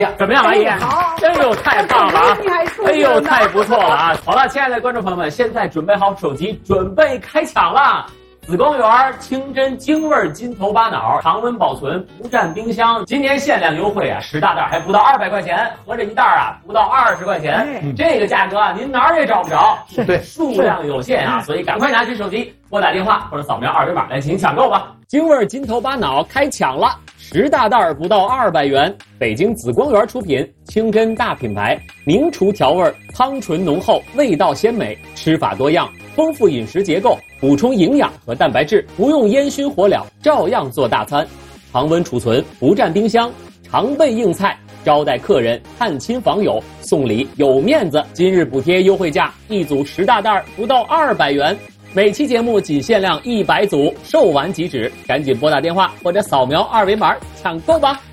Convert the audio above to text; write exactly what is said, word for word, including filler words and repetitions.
呀，怎么样，阿姨？ 好， 哎呦，太棒了啊！ 你还说哎呦，太不错了啊！好了，亲爱的观众朋友们，现在准备好手机，准备开抢了。紫光园清真京味金头巴脑，常温保存，不占冰箱。今年限量优惠啊，十大袋还不到二百块钱，合着一袋啊不到二十块钱。 哎、 这个价格啊，您哪儿也找不着。 对， 数量有限啊，所以赶快拿起手机，拨打电话或者扫描二维码来进行抢购吧。京味金头巴脑开抢了，十大袋不到二百元。北京紫光园出品，清真大品牌，名厨调味，汤醇浓厚，味道鲜美，吃法多样，丰富饮食结构，补充营养和蛋白质，不用烟熏火燎，照样做大餐。常温储存，不占冰箱，常备硬菜，招待客人、探亲访友，送礼有面子。今日补贴优惠价，一组十大袋不到二百元。每期节目仅限量一百组，售完即止，赶紧拨打电话或者扫描二维码抢购吧。